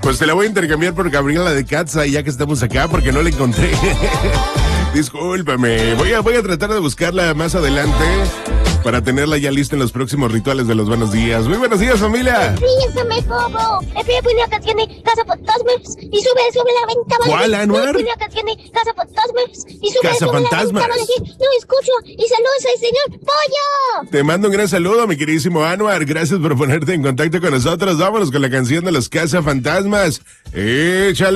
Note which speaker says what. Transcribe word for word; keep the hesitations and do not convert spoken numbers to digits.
Speaker 1: Pues te la voy a intercambiar por Gabriela de Katza, ya que estamos acá, porque no la encontré. Discúlpame, voy a, voy a tratar de buscarla más adelante para tenerla ya lista en los próximos rituales de los buenos días. Muy buenos días, familia.
Speaker 2: Ríesame, Bobo. El Pina que tiene casa fantasmas y sube, sube la ventana.
Speaker 1: ¿Cuál, Anuar?
Speaker 2: El Pina que tiene casa fantasmas y sube,
Speaker 1: Casa
Speaker 2: sube
Speaker 1: fantasmas.
Speaker 2: la ventana. No escucho y saludos al señor Pollo.
Speaker 1: Te mando un gran saludo, mi queridísimo Anuar. Gracias por ponerte en contacto con nosotros. Vámonos con la canción de los cazafantasmas. Échale.